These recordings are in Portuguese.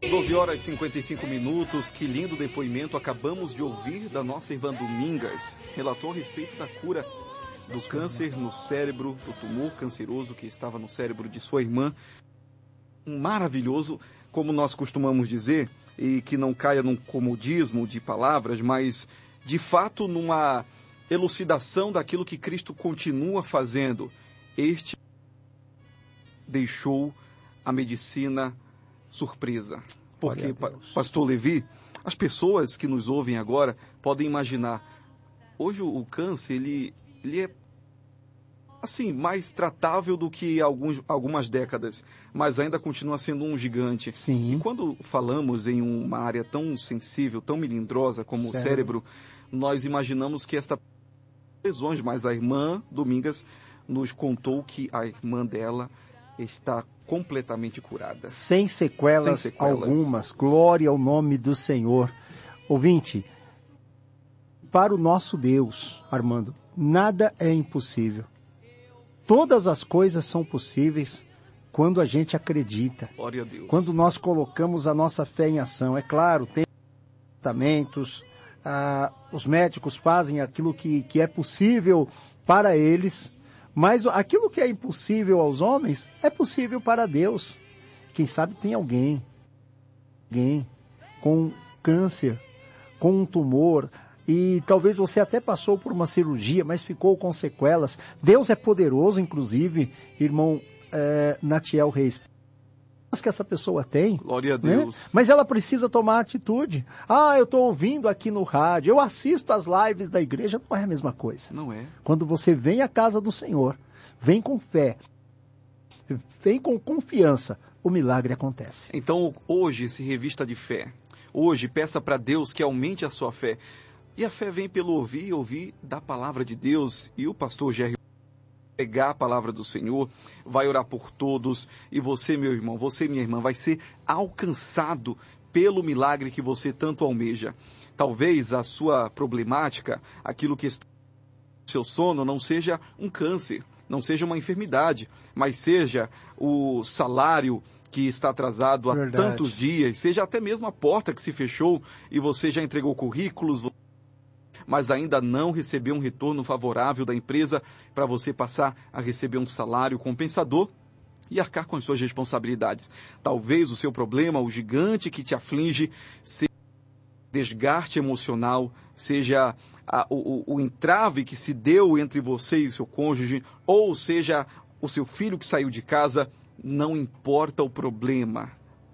12 horas e 55 minutos, que lindo depoimento acabamos de ouvir da nossa irmã Domingas. Relatou a respeito da cura do câncer no cérebro, do tumor canceroso que estava no cérebro de sua irmã. Maravilhoso, como nós costumamos dizer, e que não caia num comodismo de palavras, mas de fato numa elucidação daquilo que Cristo continua fazendo. Este deixou a medicina surpresa. Porque, pastor Levi, as pessoas que nos ouvem agora podem imaginar, hoje o câncer, ele é assim, mais tratável do que algumas décadas, mas ainda continua sendo um gigante. Sim. E quando falamos em uma área tão sensível, tão melindrosa como o cérebro, nós imaginamos que esta lesões, mas a irmã Domingas nos contou que a irmã dela está completamente curada. Sem sequelas algumas. Glória ao nome do Senhor. Ouvinte, para o nosso Deus, Armando, nada é impossível. Todas as coisas são possíveis quando a gente acredita. Glória a Deus. Quando nós colocamos a nossa fé em ação. É claro, tem tratamentos, os médicos fazem aquilo que é possível para eles, mas aquilo que é impossível aos homens é possível para Deus. Quem sabe tem alguém com câncer, com um tumor, e talvez você até passou por uma cirurgia, mas ficou com sequelas. Deus é poderoso, inclusive, irmão Natiel Reis. Que essa pessoa tem. Glória a Deus. Né? Mas ela precisa tomar atitude. Eu estou ouvindo aqui no rádio, eu assisto as lives da igreja, não é a mesma coisa. Não é. Quando você vem à casa do Senhor, vem com fé, vem com confiança, o milagre acontece. Então, hoje, se revista de fé. Hoje, peça para Deus que aumente a sua fé. E a fé vem pelo ouvir da palavra de Deus. E o pastor Gerry pegar a palavra do Senhor, vai orar por todos, e você, meu irmão, você, minha irmã, vai ser alcançado pelo milagre que você tanto almeja. Talvez a sua problemática, aquilo que está no seu sono, não seja um câncer, não seja uma enfermidade, mas seja o salário que está atrasado há tantos dias, seja até mesmo a porta que se fechou e você já entregou currículos, mas ainda não recebeu um retorno favorável da empresa para você passar a receber um salário compensador e arcar com as suas responsabilidades. Talvez o seu problema, o gigante que te aflige, seja desgaste emocional, seja o entrave que se deu entre você e o seu cônjuge, ou seja o seu filho que saiu de casa. Não importa o problema,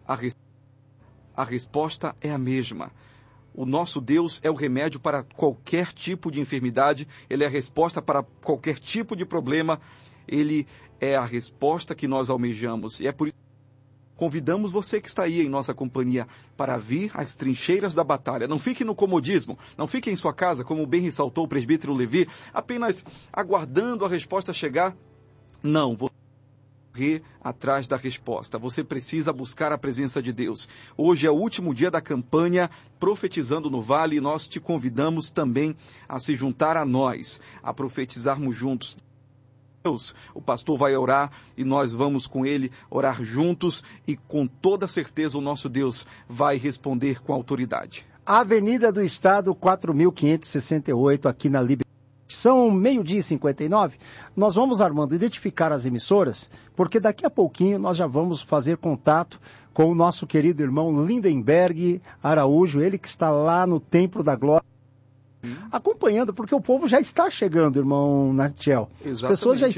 a resposta é a mesma. O nosso Deus é o remédio para qualquer tipo de enfermidade, Ele é a resposta para qualquer tipo de problema, Ele é a resposta que nós almejamos. E é por isso que convidamos você que está aí em nossa companhia para vir às trincheiras da batalha. Não fique no comodismo, não fique em sua casa, como bem ressaltou o presbítero Levi, apenas aguardando a resposta chegar. Não, você correr atrás da resposta. Você precisa buscar a presença de Deus. Hoje é o último dia da campanha Profetizando no Vale e nós te convidamos também a se juntar a nós, a profetizarmos juntos. Deus, o pastor vai orar e nós vamos com ele orar juntos e com toda certeza o nosso Deus vai responder com autoridade. Avenida do Estado 4568, aqui na Liberdade. São 12h59. Nós vamos, Armando, identificar as emissoras, porque daqui a pouquinho nós já vamos fazer contato com o nosso querido irmão Lindenberg Araújo, ele que está lá no Templo da Glória, acompanhando, porque o povo já está chegando, irmão Natiel. Exatamente. As pessoas já